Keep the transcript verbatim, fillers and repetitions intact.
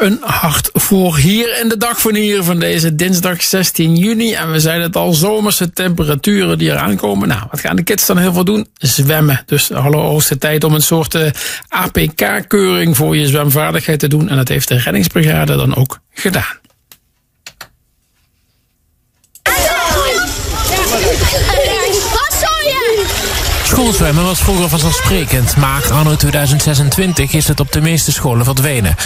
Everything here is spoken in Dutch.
een hart voor hier in de dag van hier van deze dinsdag zestien juni. En we zeiden het al, zomerse temperaturen die eraan komen. Nou, wat gaan de kids dan heel veel doen? Zwemmen. Dus de allerhoogste tijd om een soort uh, A P K-keuring voor je zwemvaardigheid te doen. En dat heeft de reddingsbrigade dan ook gedaan. Schoolzwemmen was vroeger vanzelfsprekend, maar anno tweeduizend zesentwintig is het op de meeste scholen verdwenen.